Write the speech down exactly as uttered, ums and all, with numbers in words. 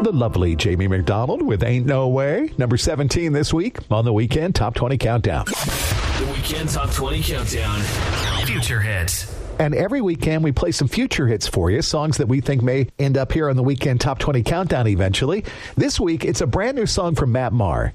The lovely Jamie McDonald with Ain't No Way. Number seventeen this week on the Weekend Top twenty Countdown. The Weekend Top twenty Countdown. Future hits. And every weekend we play some future hits for you, songs that we think may end up here on the Weekend Top twenty Countdown eventually. This week, it's a brand new song from Matt Maher.